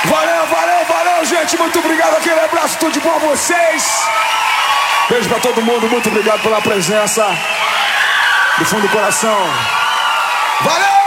Valeu, valeu, valeu, gente. Muito obrigado. Aquele abraço, tudo de bom a vocês. Beijo pra todo mundo. Muito obrigado pela presença do fundo do coração. Valeu!